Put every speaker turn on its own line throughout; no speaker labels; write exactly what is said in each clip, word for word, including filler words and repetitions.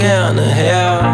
gerne her.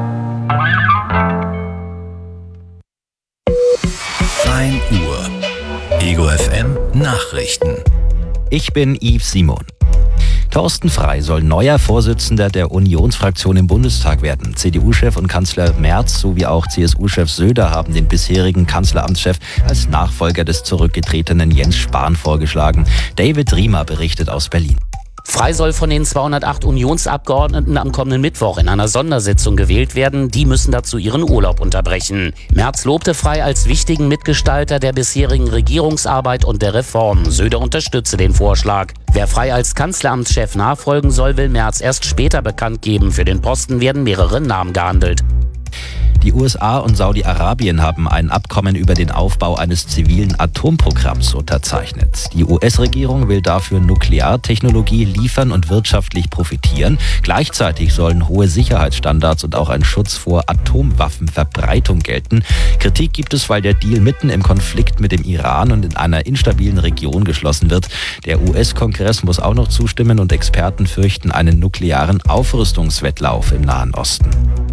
ein Uhr. Ego F M Nachrichten.
Ich bin Yves Simon. Thorsten Frey soll neuer Vorsitzender der Unionsfraktion im Bundestag werden. C D U-Chef und Kanzler Merz sowie auch C S U-Chef Söder haben den bisherigen Kanzleramtschef als Nachfolger des zurückgetretenen Jens Spahn vorgeschlagen. David Riemer berichtet aus Berlin.
Frey soll von den zweihundertacht Unionsabgeordneten am kommenden Mittwoch in einer Sondersitzung gewählt werden. Die müssen dazu ihren Urlaub unterbrechen. Merz lobte Frey als wichtigen Mitgestalter der bisherigen Regierungsarbeit und der Reformen. Söder unterstütze den Vorschlag. Wer Frey als Kanzleramtschef nachfolgen soll, will Merz erst später bekannt geben. Für den Posten werden mehrere Namen gehandelt.
Die U S A und Saudi-Arabien haben ein Abkommen über den Aufbau eines zivilen Atomprogramms unterzeichnet. Die U S-Regierung will dafür Nukleartechnologie liefern und wirtschaftlich profitieren. Gleichzeitig sollen hohe Sicherheitsstandards und auch ein Schutz vor Atomwaffenverbreitung gelten. Kritik gibt es, weil der Deal mitten im Konflikt mit dem Iran und in einer instabilen Region geschlossen wird. Der U S-Kongress muss auch noch zustimmen und Experten fürchten einen nuklearen Aufrüstungswettlauf im Nahen Osten.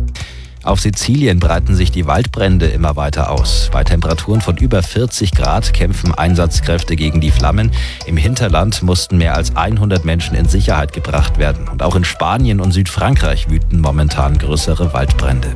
Auf Sizilien breiten sich die Waldbrände immer weiter aus. Bei Temperaturen von über vierzig Grad kämpfen Einsatzkräfte gegen die Flammen. Im Hinterland mussten mehr als hundert Menschen in Sicherheit gebracht werden. Und auch in Spanien und Südfrankreich wüten momentan größere Waldbrände.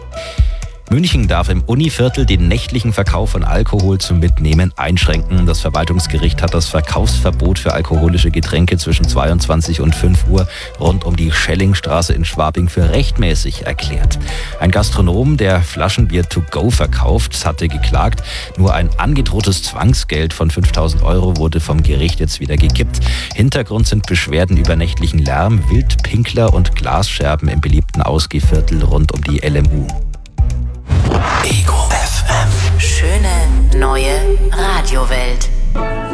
München darf im Univiertel den nächtlichen Verkauf von Alkohol zum Mitnehmen einschränken. Das Verwaltungsgericht hat das Verkaufsverbot für alkoholische Getränke zwischen zweiundzwanzig und fünf Uhr rund um die Schellingstraße in Schwabing für rechtmäßig erklärt. Ein Gastronom, der Flaschenbier to go verkauft, hatte geklagt. Nur ein angedrohtes Zwangsgeld von fünftausend Euro wurde vom Gericht jetzt wieder gekippt. Hintergrund sind Beschwerden über nächtlichen Lärm, Wildpinkler und Glasscherben im beliebten Ausgehviertel rund um die L M U.
Ego F M.
Schöne neue Radiowelt.